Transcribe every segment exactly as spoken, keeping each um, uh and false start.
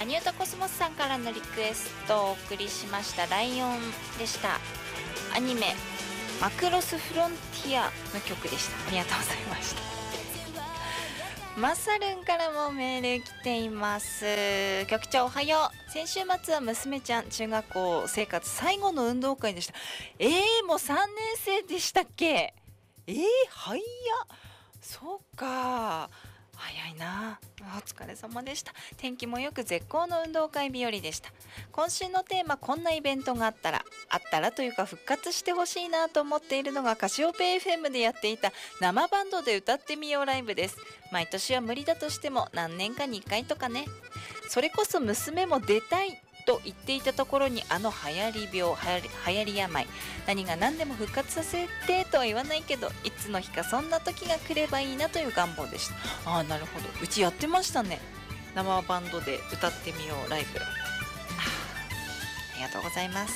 アニュータコスモスさんからのリクエストをお送りしましたライオンでした。アニメマクロスフロンティアの曲でした。ありがとうございました。マサルンからもメール来ています。局長おはよう。先週末は娘ちゃん中学校生活最後の運動会でした。えー、もうさんねん生でしたっけ。えー、早っ。そうか、早いな。お疲れ様でした。天気もよく絶好の運動会日和でした。今週のテーマ、こんなイベントがあったらあったらというか復活してほしいなと思っているのがカシオペ エフエム でやっていた生バンドで歌ってみようライブです。毎年は無理だとしても何年かにいっかいとかね。それこそ娘も出たいと言っていたところに、あの流行り病、流行り、流行り病、何が何でも復活させてとは言わないけど、いつの日かそんな時が来ればいいなという願望でした。ああ、なるほど。うちやってましたね、生バンドで歌ってみようライブ。ありがとうございます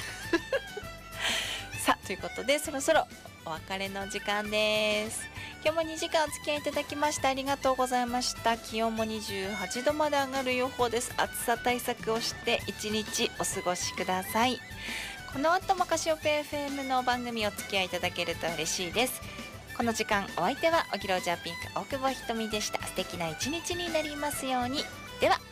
さあ、ということでそろそろお別れの時間です。今日もにじかんお付き合いいただきましてありがとうございました。気温もにじゅうはちどまで上がる予報です。暑さ対策をして一日お過ごしください。この後もカシオペ エフエム の番組お付き合いいただけると嬉しいです。この時間お相手はおぎろジャーピンク大久保ひとみでした。素敵な一日になりますように。では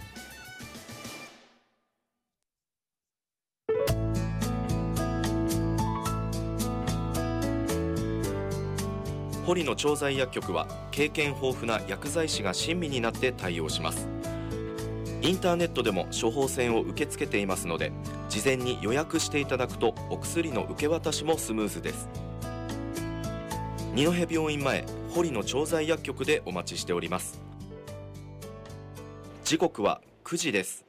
堀野調剤薬局は経験豊富な薬剤師が親身になって対応します。インターネットでも処方箋を受け付けていますので、事前に予約していただくとお薬の受け渡しもスムーズです。二戸病院前堀野調剤薬局でお待ちしております。時刻はくじです。